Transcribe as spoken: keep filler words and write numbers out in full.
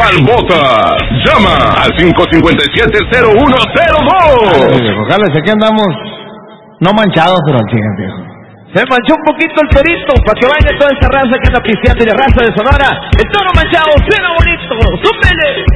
¿Cuál vota? Llama al cinco cinco siete cero uno cero dos. Ojalá, aquí andamos no manchados, pero al cien, viejo. Se manchó un poquito el torito para que vaya toda esa raza que anda pisteando y la raza de Sonora. El toro manchado suena bonito. ¡Súbele!